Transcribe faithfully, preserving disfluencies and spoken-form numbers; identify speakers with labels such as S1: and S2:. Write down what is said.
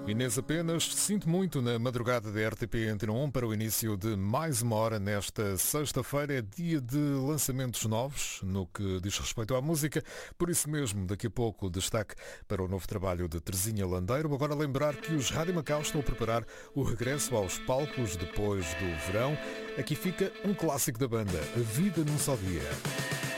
S1: Inês apenas, sinto muito na madrugada da R T P Antena um para o início de mais uma hora nesta sexta-feira. É dia de lançamentos novos no que diz respeito à música. Por isso mesmo, daqui a pouco destaque para o novo trabalho de Terezinha Landeiro. Agora lembrar que os Rádio Macau estão a preparar o regresso aos palcos depois do verão. Aqui fica um clássico da banda, A Vida Num Só Dia.